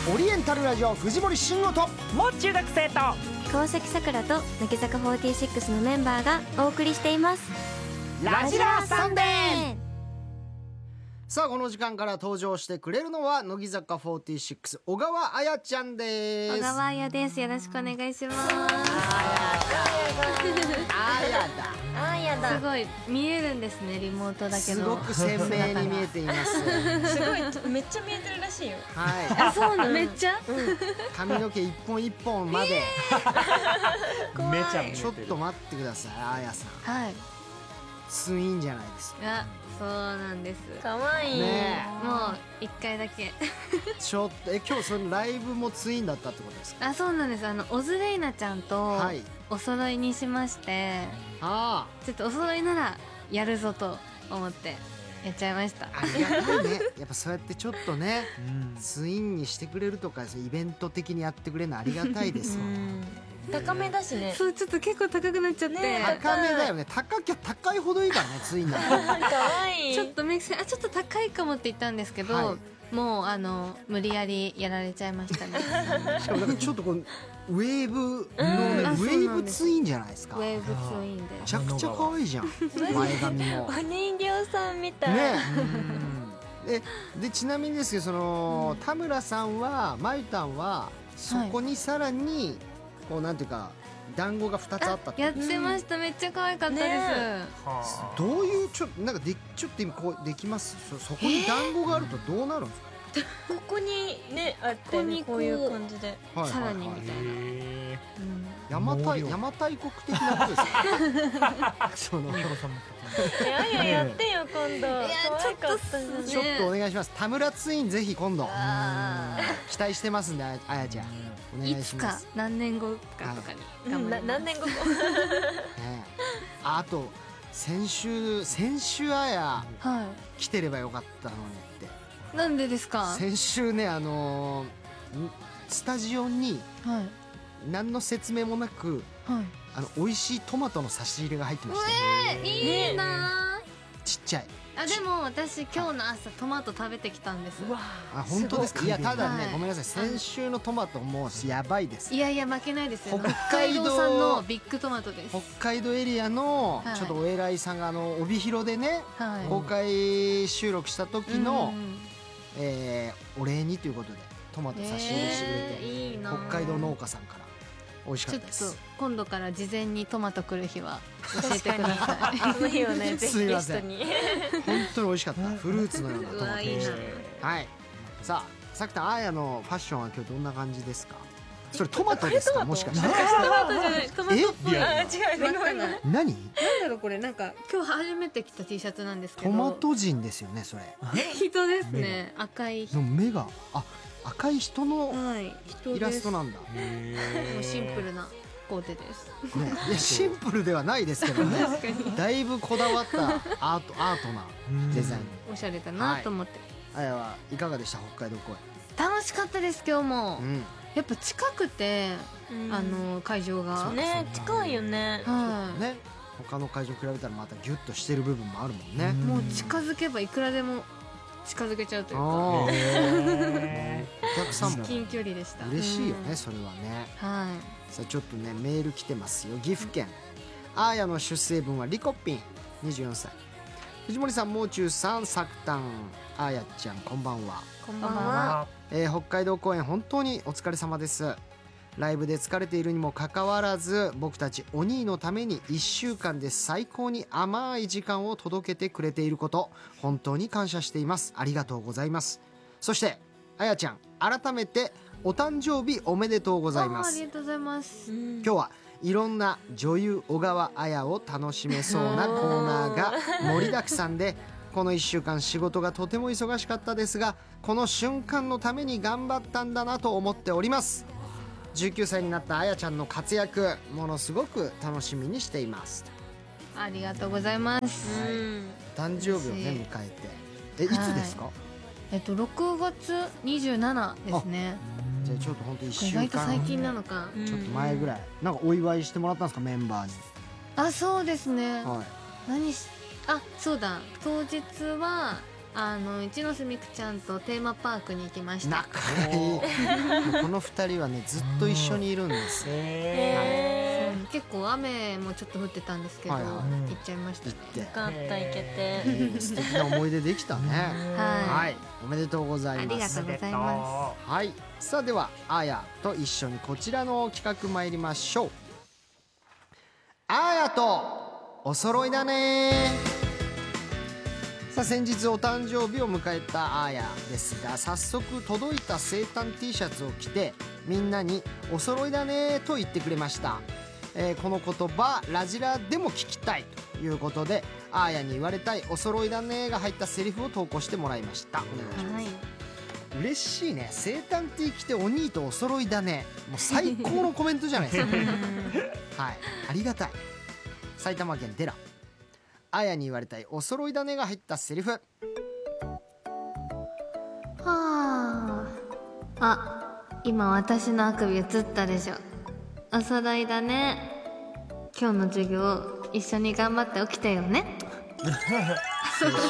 オリエンタルラジオ藤森慎吾ともう中学生と川崎さくらと乃木坂46のメンバーがお送りしています。 ラジラーサンデー。 さあこの時間から登場してくれるのは乃木坂46小川彩ちゃんです。 小川彩です。よろしくお願いします。 あやだすごい見えるんですね、リモートだけど。 すごく鮮明に見えていますすごいめっちゃ見えてるらしいよ。 はあ、そうなの、めっちゃ、 い、髪の毛一本一本まで、 めちゃめちゃちょっと待ってください。あやさんはい。 ツインじゃないですか。 あ、そうなんです。 かわいい。 ねもう一回だけちょっと今日そのライブもツインだったってことですか？ あ、そうなんです。オズレイナちゃんとはいお揃いにしまして、 あちょっとお揃いならやるぞと思ってやっちゃいました。 ありがたいね。やっぱそうやってちょっとねツインにしてくれるとかイベント的にやってくれるのありがたいですよ。 高めだしね。 そう、ちょっと結構高くなっちゃって、 ね高めだよね。高きゃ高いほどいいからねツインだと。 かわいい。 ちょっとメイクセン、ちょっと高いかもって言ったんですけど、 はいもう無理やりやられちゃいましたね。 しかもなんかちょっとこうウェーブのね、 あウェーブそうなんですツインじゃないですか。 ウェーブツインでめちゃくちゃ可愛いじゃん前髪もお人形さんみたい。 ねでちなみにですけどその、田村さんはまゆたんはそこにさらにこうなんていうか団子が2つあったってやっことですか？ てました。めっちゃ可愛かったです、 ねどういうちょっとなんかちょっと今こうできます？そこに団子があるとどうなるんですか？ ここにねあってね、こういう感じで。 はいさらにみたいな、 邪馬台国的なことですか？そのいやいややってよ今度。可愛かったじゃん。 ちょっとお願いします。田村ツインぜひ今度期待してますんであやちゃんお願いつかいします。 何年後かとかに頑張ります。 何年後。 ねあと先週あやは来てればよかったのにってい。なんでですか？ 先週ねスタジオにはい何の説明もなくはい。 美味しいトマトの差し入れが入ってましたよ。 いいなちっちゃい。 あ。でも私今日の朝トマト食べてきたんです。 あ本当ですか？いやただね、 はいごめんなさい先週のトマトもやばいです。 いやいや負けないですよ。 北北海海道道産のビッグトマトです。 北海道エリアのはいちょっとお偉いさんが帯広でね、 はい。 公開収録した時のうんうんお礼にということでトマト差し入れしてくれて、 いいな。 北海道農家さんから美味しかちょっとったです。 今度から事前にトマト来る日は教えてください。 その日をねぜひすいませんゲストに。 本当に美味しかった。フルーツのようなトマトうわいいなでした。はい。さあさくたんあやのファッションは今日どんな感じですか？それトマトですか？もしかしてトマトじゃない。トマトっぽい。 あ違う真っ赤な。なん何？ だろうこれ、なんか今日初めて着た T シャツなんですけど。 トマト人ですよねそれ。 人ですね。赤い人。 の目が赤い人のはい。人です。 イラストなんだ。 もうシンプルなコーデです。 ね、いやシンプルではないですけどね。 確かにだいぶこだわったアートなデザイン。 おしゃれだなと思って。 あやはいかがでした？北海道公楽しかったです今日も。 演。 やっぱ近くて、会場が。 ね近いよね。 はね、他の会場比べたらまたギュッとしてる部分もあるもんね。 い。もう近づけばいくらでも近づけちゃうというか。 ああ、お客さんも至近距離でした。 嬉しいよね、 うんそれはね。 はさあちょっとねメール来てますよ。岐阜県あーやの出生分はリコピン24歳。藤森さんもう中さんさくたんあーやちゃんこんばんは。 い。こんばんは。 北海道公演本当にお疲れ様です。ライブで疲れているにもかかわらず僕たちお兄のために1週間で最高に甘い時間を届けてくれていること本当に感謝しています。ありがとうございます。そしてあやちゃん改めてお誕生日おめでとうございます。 ありがとうございます。 今日はいろんな女優小川彩を楽しめそうなコーナーが盛りだくさんでこの1週間仕事がとても忙しかったですがこの瞬間のために頑張ったんだなと思っております。19歳になったあやちゃんの活躍ものすごく楽しみにしています。 ありがとうございます。 誕生日をね迎えていつですか？ 6月27ですね。 じゃあちょっと本当1 意週外と最間近なのか。 ちょっと前ぐらいなんかお祝いしてもらったんですかメンバーに？ あ、そうですね。 はい。 あ、そうだ。当日は一ノ瀬美空ちゃんとテーマパークに行きました。 仲いい。もうこの2人はねずっと一緒にいるんですよ。 そう結構雨もちょっと降ってたんですけど、 はいはい行っちゃいましたね。 行っよかった行けてていいね、素敵な思い出できたね。 ははい、おめでとうございありますがとう。ございまはい、さあではあーやと一緒にこちらの企画参りましょう。あーやとお揃いだね。さあ先日お誕生日を迎えたあーやですが、早速届いた生誕 T シャツを着てみんなにお揃いだねと言ってくれました。この言葉ラジラでも聞きたいということで、あーやに言われたいお揃いだねが入ったセリフを投稿してもらいました。お願いします。 す。はい。 嬉しいね。生誕 T 着てお兄とお揃いだね。もう最高のコメントじゃないですか。はい、ありがたい。埼玉県デラ、あやに言われたいお揃いだねが入ったセリフ。 今私のあくび映ったでしょ。お揃いだね。今日の授業一緒に頑張って起きてよね。 青春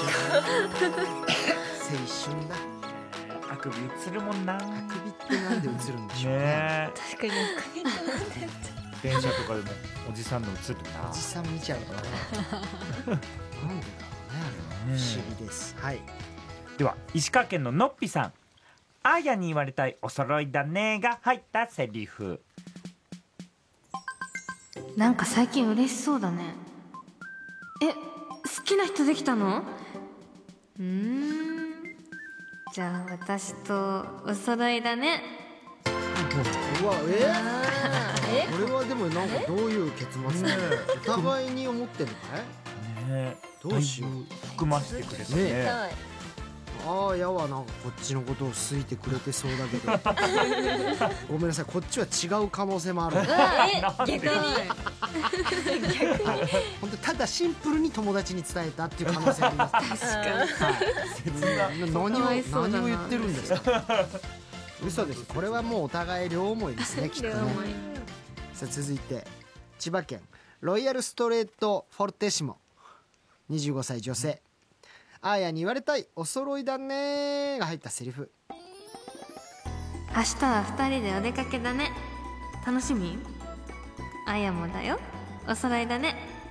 だ。 あくび映るもんな。 あくびってなんで映るんでしょうね。 ね確かに電車とかでもおじさんの映るなおじ。さん見ちゃうからなんでだろうね、あれは不思議です。はい、 では石川県ののっぴさん、あーやに言われたいお揃いだねが入ったセリフ。 なんか最近嬉しそうだね。好きな人できたの？じゃあ私とお揃いだね。 うわ、これはでもなんかどういう結末なの？お互いに思ってるのかい？ ね、 どうしよう。 含ませてくれたねね。 はいあーやはなんかこっちのことを好いてくれてそうだけどごめんなさい、こっちは違う可能性もある。 逆に本当ただシンプルに友達に伝えたっていう可能性あります。確かに。 かわいそうだな何を言ってるんですか。嘘です。これはもうお互い両思いですね、きっとね。さあ続いて千葉県ロイヤルストレートフォルテシモ、25歳女性。あーやに言われたいお揃いだねが入ったセリフ。 明日は2人でお出かけだね。楽しみ？あやもだよ。お揃いだね。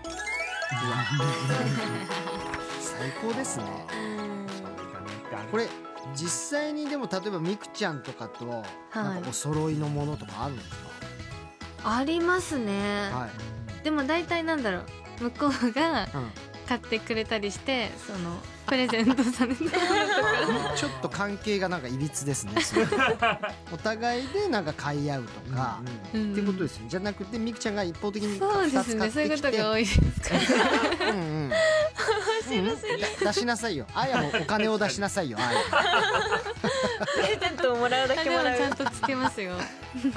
最高ですね。これ実際にでも例えばみくちゃんとかとなんかお揃いのものとかあるんですか？ ありますね。 はい。 でも大体なんだろう、向こうがうん。 買ってくれたりして、そのプレゼントされたりとか。 ちょっと関係がなんかいびつですね。それお互いでなんか買い合うとか、っていうことですよ。じゃなくてみくちゃんが一方的にそうで 2 すね。 つ買そういうってきて、 ことが多いですから。 うんうん。出しなさいよ。あやもお金を出しなさいよ。あや。 プレゼントをもらうだけでももらうちゃんとつけますよ。